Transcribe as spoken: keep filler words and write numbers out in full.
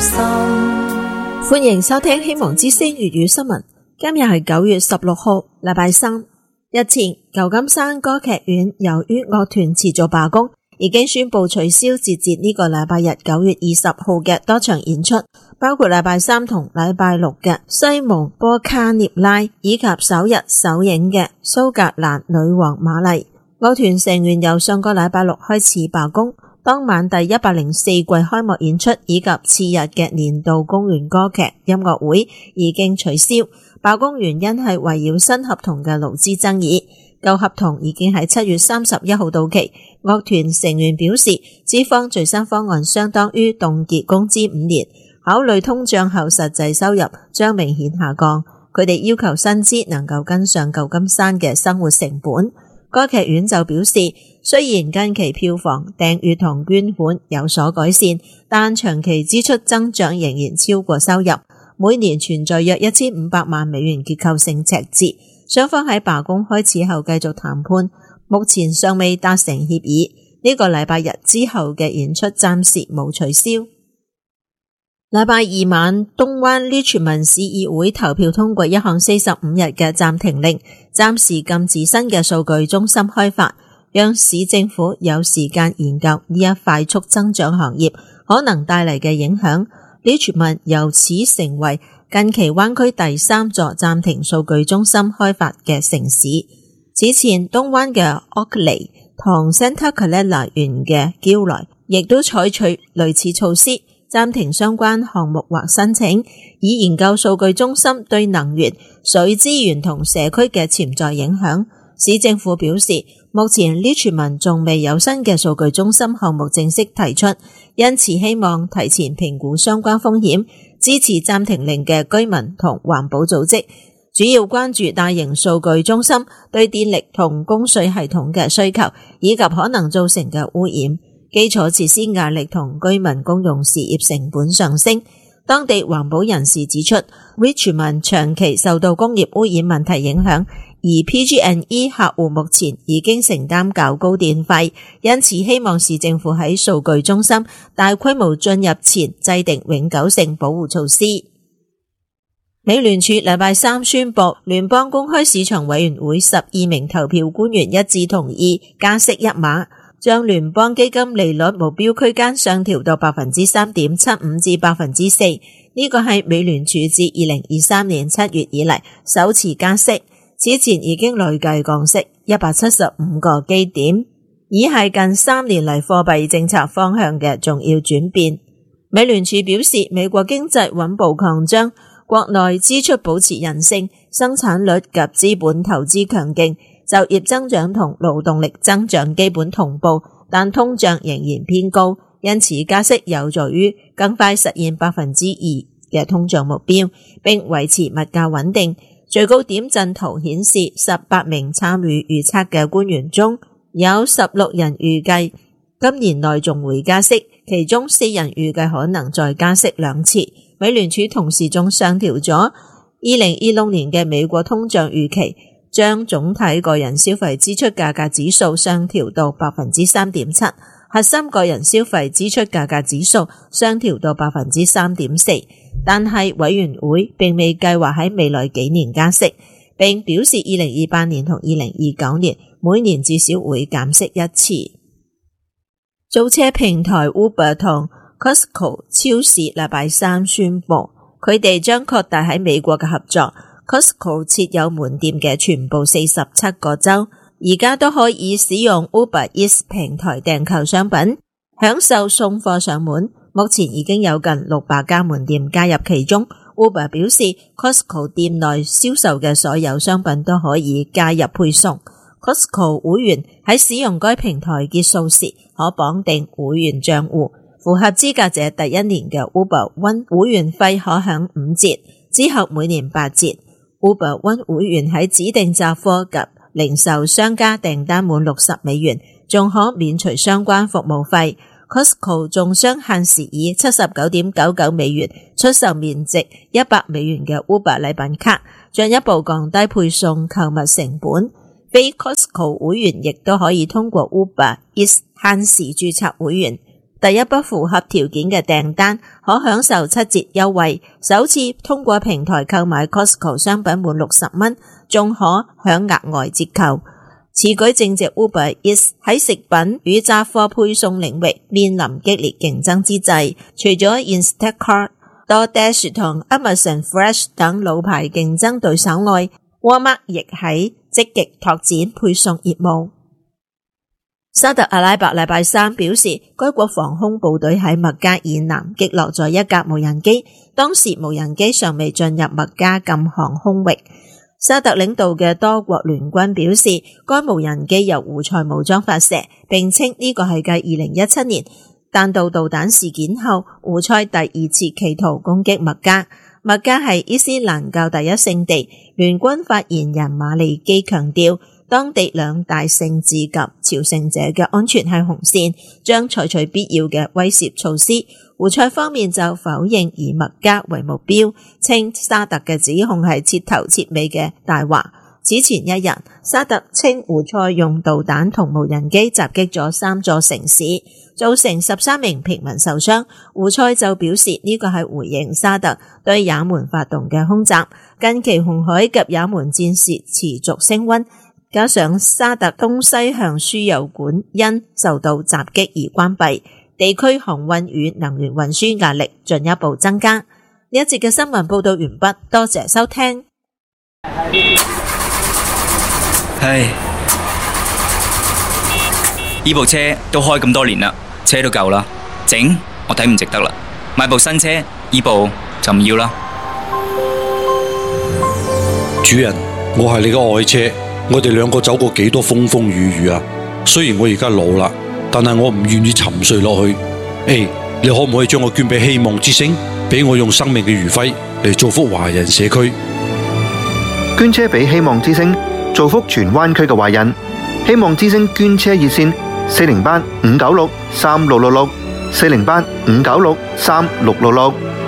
心。 歡迎收聽希望之聲粵語新聞。今日係九月十六號，禮拜三。日前，舊金山歌劇院由於樂團持續罷工，已經宣布取消截至呢個禮拜日九月二十號嘅多場演出，包括禮拜三同禮拜六嘅西蒙波卡涅拉，以及首日首映嘅蘇格蘭女王瑪麗。樂團成員由上個禮拜六開始罷工，當晚第一百零四季開幕演出以及次日嘅年度公園歌劇音樂會已經取消。罷工原因係圍繞新合同嘅勞資爭議，舊合同已經喺七月三十一號到期。樂團成員表示，資方最新方案相當於凍結工資五年，考慮通脹後實際收入將明顯下降。佢哋要求薪資能夠跟上舊金山嘅生活成本。歌劇院就表示，雖然近期票房、訂閱同捐款有所改善，但長期支出增長仍然超過收入。每年存在約一千五百萬美元結構性赤字，雙方喺罷工開始後繼續談判，目前尚未達成協議。呢個禮拜日之後嘅演出暫時冇取消。禮拜二晚，東灣 Richmond 市議會投票通過一項四十五日嘅暫停令，暫時禁止新嘅數據中心開發，讓市政府有時間研究呢一快速增長行業可能帶嚟嘅影響。Richmond 由此成為近期灣區第三座暫停數據中心開發嘅城市。此前，東灣嘅 Oakley 同 Santa Clara 縣嘅 Gilroy 亦都採取類似措施，暫停相關項目或申請，以研究數據中心對能源、水資源同社區嘅潛在影響。市政府表示，目前 Richmond 仲未有新嘅數據中心項目正式提出，因此希望提前評估相關風險，支持暫停令嘅居民同環保組織，主要關注大型數據中心對電力同供水系統嘅需求，以及可能造成嘅污染、基礎設施壓力同居民公用事業成本上升。當地環保人士指出， Richmond 長期受到工業污染問題影響，而 P G and E 客戶目前已經承擔較高電費，因此希望市政府喺數據中心大規模進入前制定永久性保護措施。美聯儲禮拜三宣布，聯邦公開市場委員會十二名投票官員一致同意加息一碼，將聯邦基金利率目標區間上調到百分之三點七五至百分之四，呢個係美聯儲自二零二三年七月以嚟首次加息。此前已經累計降息一百七十五個基點，已係近三年嚟貨幣政策方向嘅重要轉變。美聯儲表示，美國經濟穩步擴張，國內支出保持韌性，生產率及資本投資強勁，就業增長同勞動力增長基本同步，但通脹仍然偏高，因此加息有助於更快實現百分之二嘅通脹目標，並維持物價穩定。最高點陣圖顯示，十八名參與預測嘅官員中有十六人預計今年內仲會加息，其中四人預計可能再加息兩次。美聯儲同時仲上調咗二零二六年嘅美國通脹預期，將總體個人消費支出價格指數上調到百分之三點七，核心個人消費支出價格指數上調到百分之三點四。但係委員會並未計劃喺未來幾年加息，並表示二零二八年同二零二九年每年至少會減息一次。租車平台 Uber 同 Costco 超市禮拜三宣布，佢哋將擴大喺美國嘅合作。Costco 設有門店嘅全部四十七個州，而家都可以使用 Uber Eats 平台訂購商品，享受送貨上門。目前已經有近六百家門店加入其中。Uber 表示 Costco 店內銷售嘅所有商品都可以加入配送。Costco 會員喺使用該平台結數時可綁定會員賬戶，符合資格者第一年嘅 Uber One 會員費可享五折，之後每年八折。Uber One 會員喺指定雜貨及零售商家訂單滿六十美元，仲可免除相關服務費。Costco 仲將限時以七十九點九九美元出售面值一百美元嘅 Uber 禮品卡，進一步降低配送購物成本。非 Costco 會員亦都可以通過 Uber Eats 限時註冊會員， 第一筆符合條件嘅訂單可享受七折優惠，首次通過平台購買 Costco 商品滿六十蚊，仲可享額外折扣。此舉正值 Uber Eats 喺食品與雜貨配送領域面臨激烈競爭之際，除咗 Instacart、DoorDash 同 Amazon Fresh 等老牌競爭對手外，沃爾瑪亦喺積極拓展配送業務。沙特阿拉伯禮拜三表示，該國防空部隊喺麥加以南擊落咗一架無人機，當時無人機尚未進入麥加禁航空域。沙特領導嘅多國聯軍表示，該無人機由胡塞武裝發射，並稱呢個係繼二零一七年彈道導彈事件後，胡塞第二次企圖攻擊麥加。麥加係伊斯蘭教第一聖地，聯軍發言人馬利基強調，當地兩大聖寺及朝聖者嘅安全係紅線，將採取必要嘅威懾措施。胡塞方面就否認以麥加為目標，稱沙特嘅指控係徹頭徹尾嘅大話。此前一日，沙特稱胡塞用導彈同無人機襲擊咗三座城市，造成十三名平民受傷。胡塞就表示呢個係回應沙特對也門發動嘅空襲。近期紅海及也門戰事持續升溫，加上沙特東西向輸油管因受到襲擊而關閉，地區航運與能源運輸壓力進一步增加。呢一節嘅新聞報道完畢，多謝收聽。 唉，呢部車都開咁多年啦，車都舊啦，整我睇唔值得啦，買部新車，呢部就唔要啦。 主人，我係你嘅愛車，我哋兩個走過幾多風風雨雨啊！雖然我而家老啦，但係我唔願意沉睡落去。誒，你可唔可以將我捐俾希望之星，俾我用生命嘅餘暉嚟造福華人社區？ 捐車俾希望之星，造福荃灣區嘅華人。希望之星捐車熱線：四零八五九六三六六六，四零八五九六三六六六。